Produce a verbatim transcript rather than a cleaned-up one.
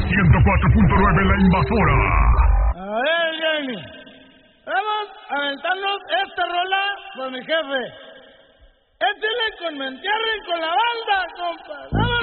ciento cuatro punto nueve La Invasora. A ver, Jamie. Vamos a aventarnos esta rola con mi jefe. Échale con me entierren con la banda, compa. ¡Vamos!